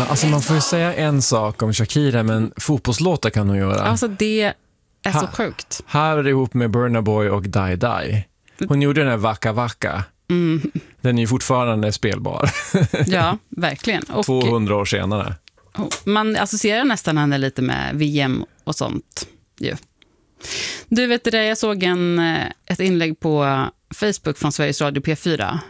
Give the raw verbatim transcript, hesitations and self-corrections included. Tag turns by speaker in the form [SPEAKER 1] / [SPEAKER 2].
[SPEAKER 1] alltså man får ju säga en sak om Shakira, men fotbollslåtar kan hon göra.
[SPEAKER 2] Alltså det är
[SPEAKER 1] ha,
[SPEAKER 2] så sjukt.
[SPEAKER 1] Här är det ihop med Burna Boy och Die Die. Hon gjorde den här Waka Waka.
[SPEAKER 2] Mm.
[SPEAKER 1] Den är ju fortfarande spelbar.
[SPEAKER 2] Ja, verkligen. Och
[SPEAKER 1] tvåhundra år senare.
[SPEAKER 2] man associerar nästan henne lite med V M och sånt. Ju. Du vet det där, jag såg en, ett inlägg på Facebook från Sveriges Radio P fyra